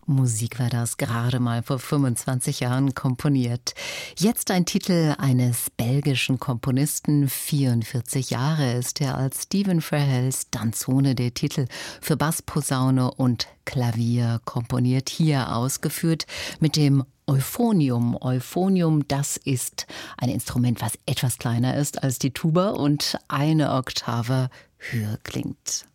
Musik war das, gerade mal vor 25 Jahren komponiert. Jetzt ein Titel eines belgischen Komponisten. 44 Jahre ist er als Stephen Frehels Danzone, der Titel für Bass, Posaune und Klavier komponiert. Hier ausgeführt mit dem Euphonium. Euphonium, das ist ein Instrument, was etwas kleiner ist als die Tuba und eine Oktave höher klingt.